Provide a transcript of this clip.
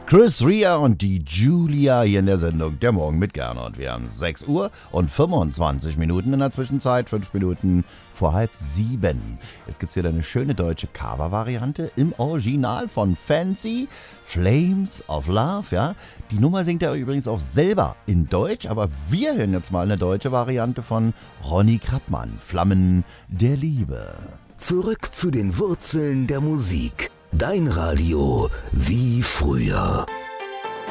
Chris Rea und die Julia hier in der Sendung Der Morgen mit Gernot. Wir haben 6 Uhr und 25 Minuten in der Zwischenzeit, 5 Minuten vor 6:30. Jetzt gibt es wieder eine schöne deutsche Cover-Variante im Original von Fancy, Flames of Love. Ja? Die Nummer singt er übrigens auch selber in Deutsch, aber wir hören jetzt mal eine deutsche Variante von Ronny Krappmann, Flammen der Liebe. Zurück zu den Wurzeln der Musik. Dein Radio wie früher.